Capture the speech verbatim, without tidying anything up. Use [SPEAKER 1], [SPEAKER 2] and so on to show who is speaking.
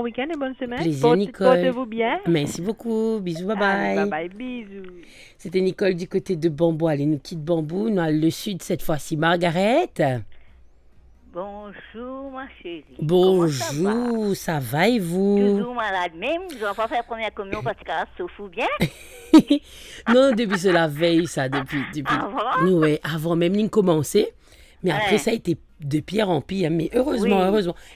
[SPEAKER 1] week-end et bonne semaine.
[SPEAKER 2] Plaisir,
[SPEAKER 1] Porte-
[SPEAKER 2] Nicole.
[SPEAKER 1] Portez-vous bien.
[SPEAKER 2] Merci beaucoup. Bisous, bye
[SPEAKER 1] Allez,
[SPEAKER 2] bye.
[SPEAKER 1] bye bye, bisous.
[SPEAKER 2] C'était Nicole du côté de Bambou. Allez, nous quitte Bambou. Nous allons le sud cette fois-ci. Margaret.
[SPEAKER 3] Bonjour, ma chérie. Comment ça va?
[SPEAKER 2] Bonjour, ça va et vous?
[SPEAKER 3] Toujours malade même. Je vais pas faire première communion parce que ça se fout bien.
[SPEAKER 2] Non, depuis c'est la veille, ça, depuis. depuis...
[SPEAKER 3] Avant?
[SPEAKER 2] Nous, ouais, avant même de commencer. Mais après,
[SPEAKER 3] Ouais.
[SPEAKER 2] ça a été de pire en pire. Mais heureusement,
[SPEAKER 3] Oui.
[SPEAKER 2] heureusement.